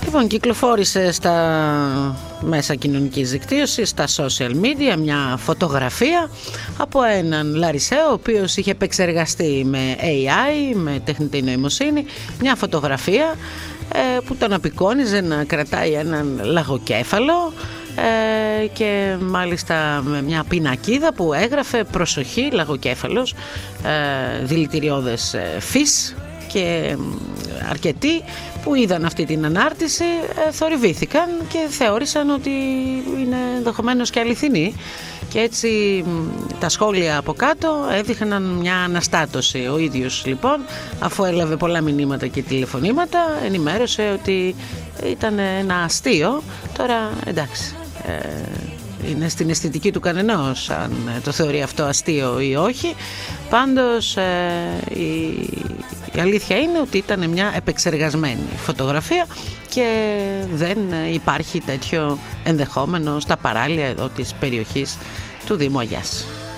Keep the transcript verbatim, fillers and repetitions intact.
Λοιπόν, κυκλοφόρησε στα μέσα κοινωνικής δικτύωσης, στα social media, μια φωτογραφία από έναν Λαρισαίο, ο οποίος είχε επεξεργαστεί με έι άι, με τεχνητή νοημοσύνη, μια φωτογραφία ε, που τον απεικόνιζε να κρατάει έναν λαγοκέφαλο ε, και μάλιστα με μια πινακίδα που έγραφε «Προσοχή, λαγοκέφαλος, ε, δηλητηριώδες ε, φύς», και αρκετοί που είδαν αυτή την ανάρτηση ε, θορυβήθηκαν και θεώρησαν ότι είναι ενδεχομένως και αληθινή, και έτσι τα σχόλια από κάτω έδειχναν μια αναστάτωση. Ο ίδιος λοιπόν, αφού έλαβε πολλά μηνύματα και τηλεφωνήματα, ενημέρωσε ότι ήταν ένα αστείο. Τώρα εντάξει, ε, είναι στην αισθητική του κανενός αν το θεωρεί αυτό αστείο ή όχι. Πάντως ε, η, η αλήθεια είναι ότι ήταν μια επεξεργασμένη φωτογραφία και δεν υπάρχει τέτοιο ενδεχόμενο στα παράλια εδώ της περιοχής του Δήμου Αγιάς.